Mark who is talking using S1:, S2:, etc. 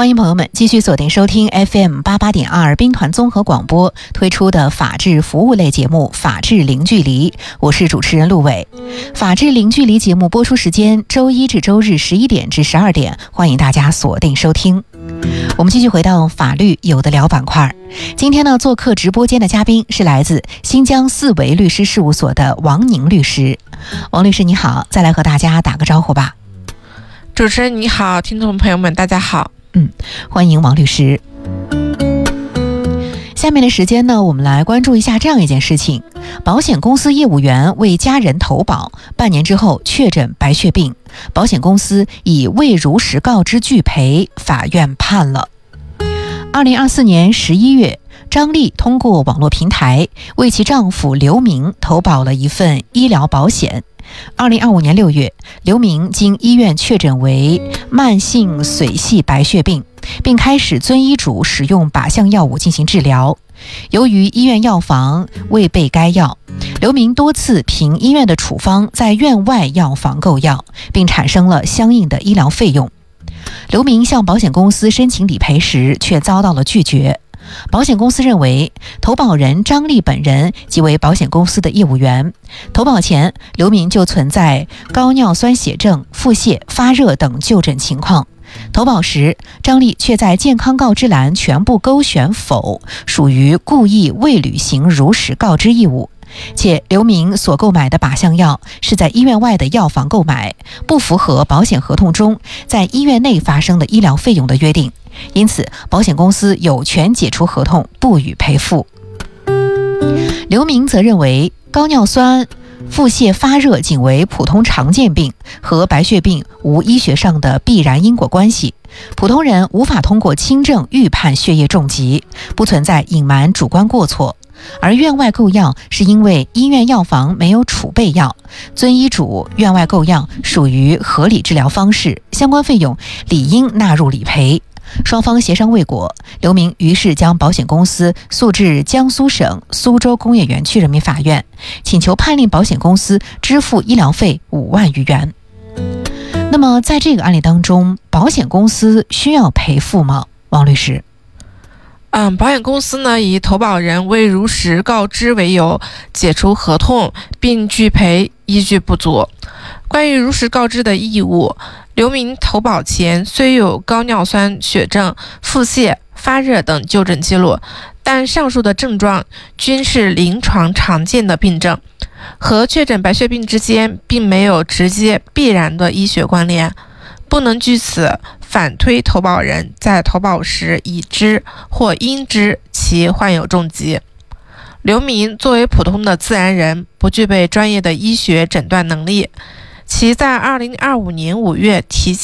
S1: 欢迎朋友们继续锁定收听 FM88.2 兵团综合广播推出的法治服务类节目《法治零距离》，我是主持人陆伟。法治零距离节目播出时间周一至周日11点至12点，欢迎大家锁定收听。我们继续回到法律有的聊板块。今天呢，做客直播间的嘉宾是来自新疆四维律师事务所的王宁律师。王律师你好，再来和大家打个招呼吧。
S2: 主持人你好，听众朋友们大家好。
S1: 欢迎王律师。下面的时间呢，我们来关注一下这样一件事情：保险公司业务员为家人投保，半年之后确诊白血病，保险公司以未如实告知拒赔，法院判了。2024年11月，张丽通过网络平台为其丈夫刘明投保了一份医疗保险。2025年6月，刘明经医院确诊为慢性髓系白血病，并开始遵医嘱使用靶向药物进行治疗。由于医院药房未备该药，刘明多次凭医院的处方在院外药房购药，并产生了相应的医疗费用。刘明向保险公司申请理赔时却遭到了拒绝。保险公司认为投保人张丽本人即为保险公司的业务员，投保前刘明就存在高尿酸血症、腹泻、发热等就诊情况，投保时张丽却在健康告知栏全部勾选否，属于故意未履行如实告知义务。且刘明所购买的靶向药是在医院外的药房购买，不符合保险合同中在医院内发生的医疗费用的约定，因此保险公司有权解除合同，不予赔付。刘明则认为高尿酸、腹泻、发热仅为普通常见病，和白血病无医学上的必然因果关系，普通人无法通过轻症预判血液重疾，不存在隐瞒主观过错。而院外购药是因为医院药房没有储备药，遵医嘱院外购药属于合理治疗方式，相关费用理应纳入理赔。双方协商未果，刘明于是将保险公司诉至江苏省苏州工业园区人民法院，请求判令保险公司支付医疗费5万余元。那么在这个案例当中，保险公司需要赔付吗？王律师。
S2: 保险公司呢以投保人未如实告知为由解除合同并拒赔依据不足。关于如实告知的义务，刘明投保前虽有高尿酸血症、腹泻、发热等就诊记录，但上述的症状均是临床常见的病症，和确诊白血病之间并没有直接必然的医学关联，不能据此反推投保人在投保时已知或应知其患有重疾。刘明作为普通的自然人，不具备专业的医学诊断能力，其在2025年5月提起